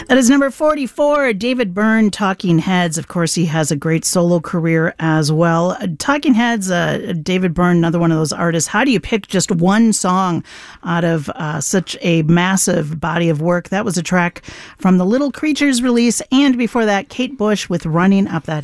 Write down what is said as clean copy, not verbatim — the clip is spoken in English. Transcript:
That is number 44, David Byrne, Talking Heads. Of course, he has a great solo career as well. Talking Heads, David Byrne, another one of those artists. How do you pick just one song out of such a massive body of work? That was a track from the Little Creatures release, and before that, Kate Bush with Running Up That